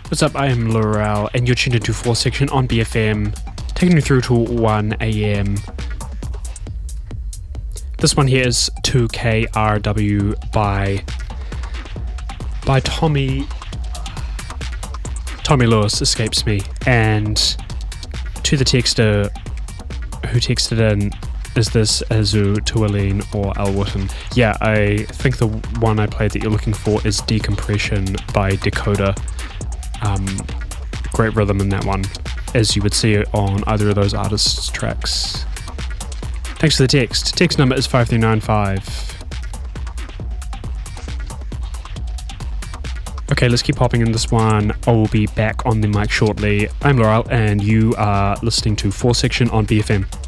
What's up, I am Laurel, and you're tuned into 4 Section on BFM, taking you through to 1 a.m. This one here is 2KRW by Tommy Lewis, escapes me, and to the texter who texted in, is this Azu, Tualine, or Al Witten? Yeah, I think the one I played that you're looking for is Decompression by Dakota. Great rhythm in that one, as you would see it on either of those artists' tracks. Thanks for the text. Text number is 5395. Okay, let's keep hopping in this one. I will be back on the mic shortly. I'm Laurel, and you are listening to 4 Section on BFM.